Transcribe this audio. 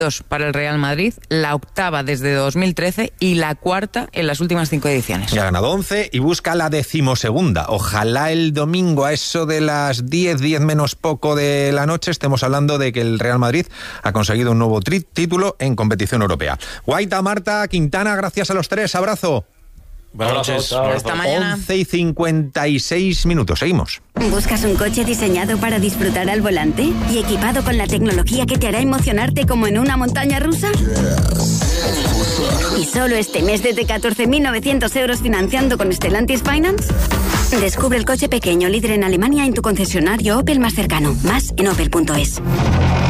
para el Real Madrid, la octava desde 2013 y la cuarta en las últimas 5 ediciones. Ya ha ganado 11 y busca la 12ª. Ojalá el domingo a eso de las 10 menos poco de la noche estemos hablando de que el Real Madrid ha conseguido un nuevo título en competición europea. Guaita, Marta, Quintana, gracias a los tres. Abrazo. Buenas noches. Hasta mañana. 11:56. Seguimos. ¿Buscas un coche diseñado para disfrutar al volante y equipado con la tecnología que te hará emocionarte como en una montaña rusa? ¿Y solo este mes desde 14.900 euros financiando con Stellantis Finance? Descubre el coche pequeño líder en Alemania en tu concesionario Opel más cercano. Más en opel.es.